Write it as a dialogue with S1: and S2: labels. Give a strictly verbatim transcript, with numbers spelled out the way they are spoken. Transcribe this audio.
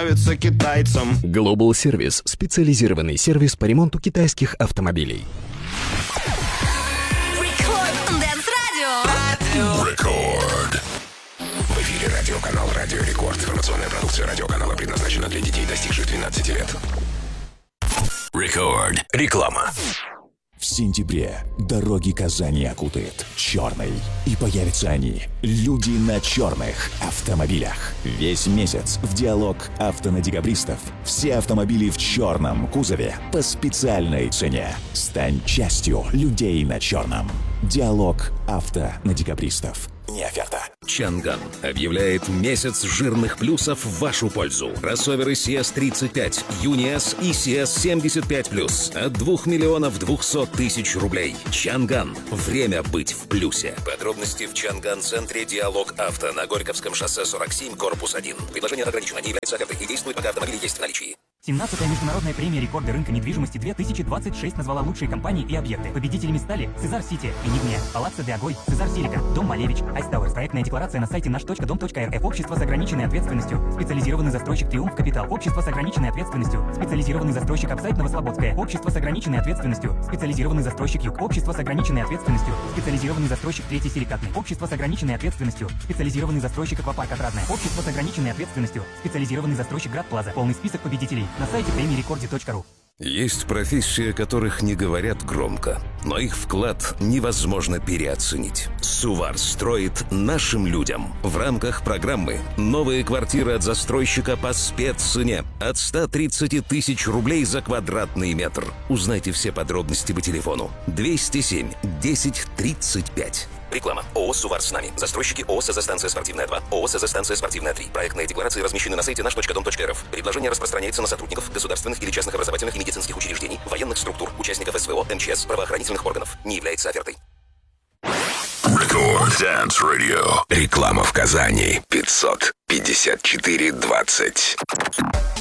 S1: нравится китайцам.
S2: Global Service – специализированный сервис по ремонту китайских автомобилей.
S3: Рекорд. В эфире радиоканал Радио Рекорд. Информационная продукция радиоканала предназначена для детей, достигших двенадцати лет. Рекорд. Реклама.
S4: В сентябре дороги Казани окутает черный. И появятся они, люди на черных автомобилях. Весь месяц в диалог авто на декабристов. Все автомобили в черном кузове по специальной цене. Стань частью людей на черном. Диалог авто на декабристов. Не оферта.
S3: Чанган объявляет месяц жирных плюсов в вашу пользу. Кроссоверы си эс тридцать пять, Юни С и си эс семьдесят пять плюс от двух миллионов двухсот тысяч рублей. Чанган. Время быть в плюсе. Подробности в Чанган-центре «Диалог Авто» на Горьковском шоссе сорок семь, корпус один. Предложение ограничено, не является офертой и действует, пока автомобиль есть в наличии.
S5: семнадцатая международная премия «Рекорды рынка недвижимости две тысячи двадцать шесть» назвала лучшие компании и объекты. Победителями стали Цезар Сити, Энигмия, Палаццо де Агой, Цезар Силика, Дом Малевич, Айс Тауэрс. Проектная декларация на сайте наш точка дом точка эр эф. Общество с ограниченной ответственностью. Специализированный застройщик Триумф Капитал. Общество с ограниченной ответственностью. Специализированный застройщик Апсайт Новослободская. Общество с ограниченной ответственностью. Специализированный застройщик Юг. Общество с ограниченной ответственностью. Специализированный застройщик Третий Силикатный. Общество с ограниченной ответственностью. Специализированный застройщик Аквапарк Отрадное. Общество с ограниченной ответственностью. Специализированный застройщик Град Плаза. Полный список победителей на сайте премии рекорд точка ру.
S3: Есть профессии, о которых не говорят громко, но их вклад невозможно переоценить. Сувар строит нашим людям. В рамках программы «Новые квартиры от застройщика по спеццене» от ста тридцати тысяч рублей за квадратный метр. Узнайте все подробности по телефону двести семь десять тридцать пять. Реклама. ООО «Сувар с нами». Застройщики ООО «СЗ-станция спортивная два», ООО «СЗ-станция спортивная три». Проектные декларации размещены на сайте наш точка дом точка эр эф. Предложение распространяется на сотрудников государственных или частных образовательных и медицинских учреждений, военных структур, участников эс вэ о, эм че эс, правоохранительных органов. Не является офертой.
S6: Рекорд Dance Radio. Реклама в Казани. пятьсот пятьдесят четыре двадцать.